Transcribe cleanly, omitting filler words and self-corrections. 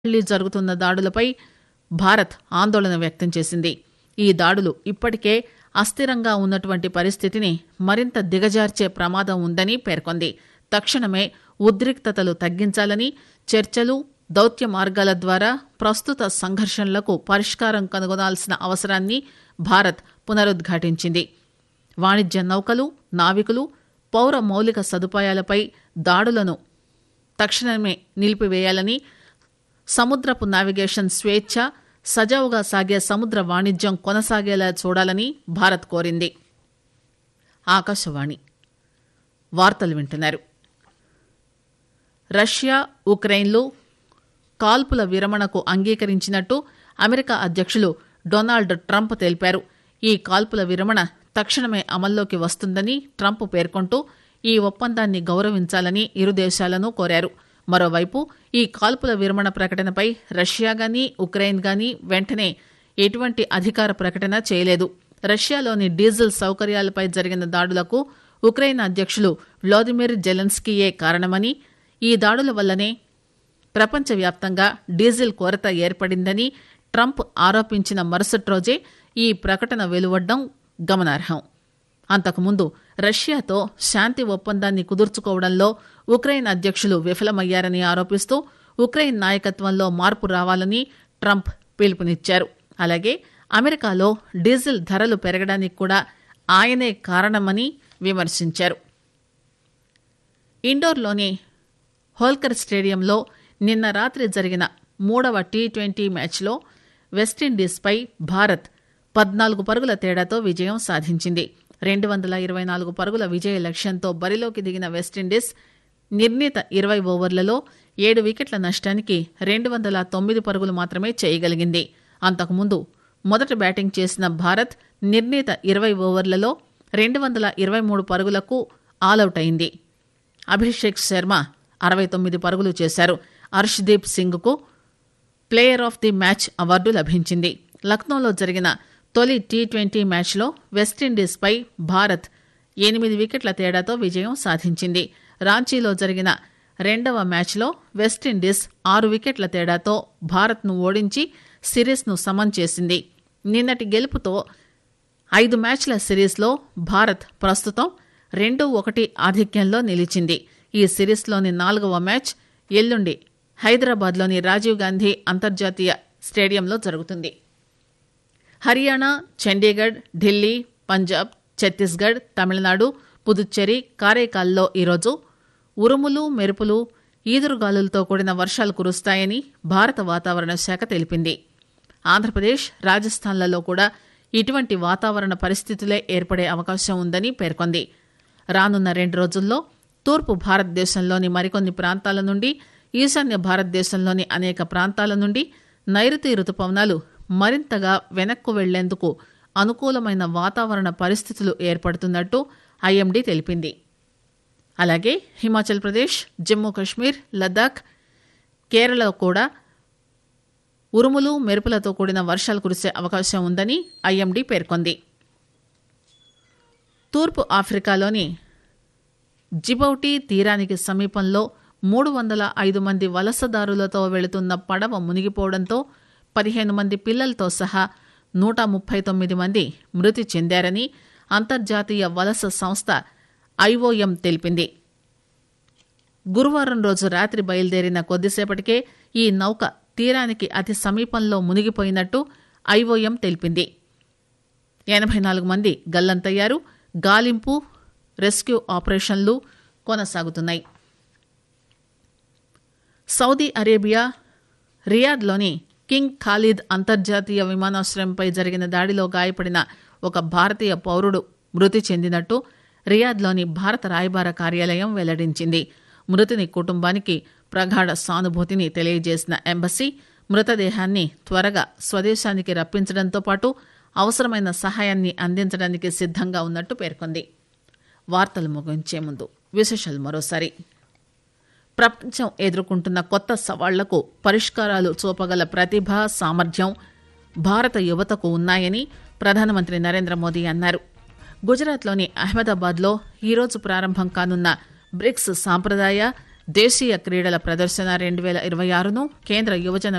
మళ్లీ జరుగుతున్న దాడులపై భారత్ ఆందోళన వ్యక్తం చేసింది. ఈ దాడులు ఇప్పటికే అస్థిరంగా ఉన్నటువంటి పరిస్థితిని మరింత దిగజార్చే ప్రమాదం ఉందని పేర్కొంది. తక్షణమే ఉద్రిక్తతలు తగ్గించాలని, చర్చలు, దౌత్య మార్గాల ద్వారా ప్రస్తుత సంఘర్షణలకు పరిష్కారం కనుగొనాల్సిన అవసరాన్ని భారత్ పునరుద్ఘాటించింది. వాణిజ్య నౌకలు, నావికులు, పౌర మౌలిక సదుపాయాలపై దాడులను తక్షణమే నిలిపివేయాలని, సముద్రపు నావిగేషన్ స్వేచ్ఛ, సజావుగా సాగే సముద్ర వాణిజ్యం కొనసాగేలా చూడాలని భారత్ కోరింది. ఆకాశవాణి వార్తలు వింటున్నారు. రష్యా, ఉక్రెయిన్లు కాల్పుల విరమణకు అంగీకరించినట్టు అమెరికా అధ్యక్షులు డొనాల్డ్ ట్రంప్ తెలిపారు. ఈ కాల్పుల విరమణ తక్షణమే అమల్లోకి వస్తుందని ట్రంప్ పేర్కొంటూ ఈ ఒప్పందాన్ని గౌరవించాలని ఇరు దేశాలను కోరారు. మరోవైపు ఈ కాల్పుల విరమణ ప్రకటనపై రష్యా గానీ, ఉక్రెయిన్ గానీ వెంటనే ఎటువంటి అధికార ప్రకటన చేయలేదు. రష్యాలోని డీజిల్ సౌకర్యాలపై జరిగిన దాడులకు ఉక్రెయిన్ అధ్యక్షులు వ్లాదిమిర్ జెలెన్స్కీయే కారణమని, ఈ దాడుల వల్లనే ప్రపంచవ్యాప్తంగా డీజిల్ కొరత ఏర్పడిందని ట్రంప్ ఆరోపించిన మరుసటి రోజే ఈ ప్రకటన వెలువడ్డం గమనార్హం. అంతకుముందు రష్యాతో శాంతి ఒప్పందాన్ని కుదుర్చుకోవడంలో ఉక్రెయిన్ అధ్యక్షులు విఫలమయ్యారని ఆరోపిస్తూ ఉక్రెయిన్ నాయకత్వంలో మార్పు రావాలని ట్రంప్ పిలుపునిచ్చారు. అలాగే అమెరికాలో డీజిల్ ధరలు పెరగడానికి కూడా ఆయనే కారణమని విమర్శించారు. ఇండోర్లోని హోల్కర్ స్టేడియంలో నిన్న రాత్రి జరిగిన 3వ టీ20 మ్యాచ్లో వెస్టిండీస్పై భారత్ 14 పరుగుల తేడాతో విజయం సాధించింది. 224 పరుగుల విజయ లక్ష్యంతో బరిలోకి దిగిన వెస్టిండీస్ నిర్ణీత 20 ఓవర్లలో 7 వికెట్ల నష్టానికి 209 పరుగులు మాత్రమే చేయగలిగింది. అంతకుముందు మొదట బ్యాటింగ్ చేసిన భారత్ నిర్ణీత 20 ఓవర్లలో 223 పరుగులకు ఆలౌట్ అయింది. అభిషేక్ శర్మ 69 పరుగులు చేశారు. Harshdeep సింగ్కు player of the match award లభించింది. లక్నోలో జరిగిన తొలి టీ20 మ్యాచ్లో వెస్టిండీస్పై భారత్ 8 వికెట్ల తేడాతో విజయం సాధించింది. రాంచీలో జరిగిన రెండవ మ్యాచ్లో వెస్టిండీస్ 6 వికెట్ల తేడాతో భారత్ను ఓడించి సిరీస్ను సమం చేసింది. నిన్నటి గెలుపుతో 5 మ్యాచ్ల సిరీస్లో భారత్ ప్రస్తుతం 2-1 ఆధిక్యంలో నిలిచింది. ఈ సిరీస్లోని 4వ మ్యాచ్ ఎల్లుండి హైదరాబాద్లోని రాజీవ్ గాంధీ అంతర్జాతీయ స్టేడియంలో జరుగుతుంది. హర్యానా, చండీగఢ్, ఢిల్లీ, పంజాబ్, ఛత్తీస్గఢ్, తమిళనాడు, పుదుచ్చేరి, కారైకాల్లో ఈరోజు ఉరుములు, మెరుపులు, ఈదురుగాలులతో కూడిన వర్షాలు కురుస్తాయని భారత వాతావరణ శాఖ తెలిపింది. ఆంధ్రప్రదేశ్, రాజస్థాన్లలో కూడా ఇటువంటి వాతావరణ పరిస్థితులే ఏర్పడే అవకాశం ఉందని పేర్కొంది. రానున్న 2 రోజుల్లో తూర్పు భారతదేశంలోని మరికొన్ని ప్రాంతాల నుండి, ఈశాన్య భారతదేశంలోని అనేక ప్రాంతాల నుండి నైరుతి రుతుపవనాలు మరింతగా వెనక్కు వెళ్లేందుకు అనుకూలమైన వాతావరణ పరిస్థితులు ఏర్పడుతున్నట్టు ఐఎండీ తెలిపింది. అలాగే హిమాచల్ ప్రదేశ్, జమ్మూ కశ్మీర్, లద్దాఖ్, కేరళలో కూడా ఉరుములు, మెరుపులతో కూడిన వర్షాలు కురిసే అవకాశం ఉందని ఐఎండీ పేర్కొంది. తూర్పు ఆఫ్రికాలోని జిబౌటి తీరానికి సమీపంలో 305 మంది వలసదారులతో వెళుతున్న పడవ మునిగిపోవడంతో 15 మంది పిల్లలతో సహా 139 మంది మృతి చెందారని అంతర్జాతీయ వలస సంస్థ ఐఓఎం తెలిపింది. గురువారం రోజు రాత్రి బయలుదేరిన కొద్దిసేపటికే ఈ నౌక తీరానికి అతి సమీపంలో మునిగిపోయినట్టు ఐఓఎం తెలిపింది. 84 మంది గల్లంతయ్యారు. గాలింపు, రెస్క్యూ ఆపరేషన్లు కొనసాగుతున్నాయి. సౌదీ అరేబియా రియాద్లోని కింగ్ ఖాలిద్ అంతర్జాతీయ విమానాశ్రయంపై జరిగిన దాడిలో గాయపడిన ఒక భారతీయ పౌరుడు మృతి చెందినట్టు రియాద్లోని భారత రాయబార కార్యాలయం వెల్లడించింది. మృతుని కుటుంబానికి ప్రగాఢ సానుభూతిని తెలియజేసిన ఎంబసీ మృతదేహాన్ని త్వరగా స్వదేశానికి రప్పించడంతో పాటు అవసరమైన సహాయాన్ని అందించడానికి సిద్ధంగా ఉన్నట్టు పేర్కొంది. వార్తలు ముగించే ముందు విశేషాలు మరోసారి. ప్రపంచం ఎదుర్కొంటున్న కొత్త సవాళ్లకు పరిష్కారాలు చూపగల ప్రతిభ, సామర్థ్యం భారత యువతకు ఉన్నాయని ప్రధానమంత్రి నరేంద్ర మోదీ అన్నారు. గుజరాత్లోని అహ్మదాబాద్లో ఈరోజు ప్రారంభం కానున్న బ్రిక్స్ సాంప్రదాయ దేశీయ క్రీడల ప్రదర్శన 2026ను కేంద్ర యువజన